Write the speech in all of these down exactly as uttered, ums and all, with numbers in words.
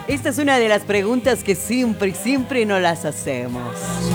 Esta es una de las preguntas que siempre, siempre nos las hacemos.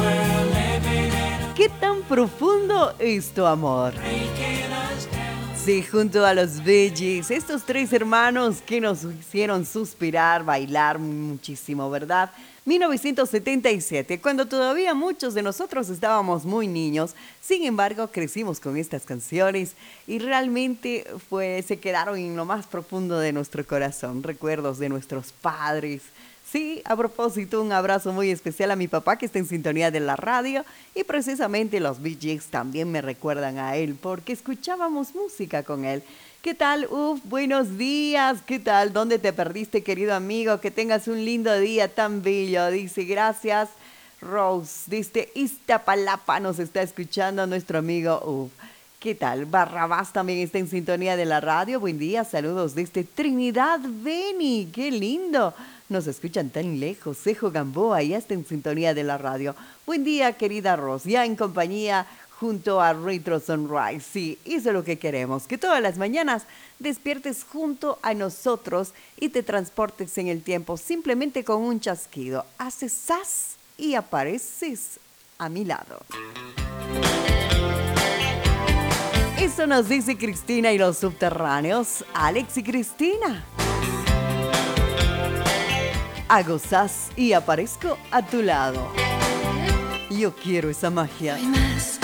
¿Qué tan profundo es tu amor? Sí, junto a los Bee Gees, estos tres hermanos que nos hicieron suspirar, bailar muchísimo, ¿verdad? mil novecientos setenta y siete, cuando todavía muchos de nosotros estábamos muy niños, sin embargo crecimos con estas canciones y realmente fue, se quedaron en lo más profundo de nuestro corazón, recuerdos de nuestros padres. Sí, a propósito, un abrazo muy especial a mi papá que está en sintonía de la radio y precisamente los Bee Gees también me recuerdan a él porque escuchábamos música con él. ¿Qué tal? Uf, buenos días. ¿Qué tal? ¿Dónde te perdiste, querido amigo? Que tengas un lindo día tan bello. Dice, gracias, Rose. Desde Iztapalapa nos está escuchando nuestro amigo Uf. ¿Qué tal? Barrabás también está en sintonía de la radio. Buen día, saludos desde Trinidad, Beni. ¡Qué lindo! Nos escuchan tan lejos. Cejo Gamboa ya está en sintonía de la radio. Buen día, querida Ros. Ya en compañía junto a Retro Sunrise. Sí, eso es lo que queremos. Que todas las mañanas despiertes junto a nosotros y te transportes en el tiempo simplemente con un chasquido. Haces sas y apareces a mi lado. Eso nos dice Cristina y los subterráneos. Alex y Cristina. Hago sas y aparezco a tu lado. Yo quiero esa magia. Soy más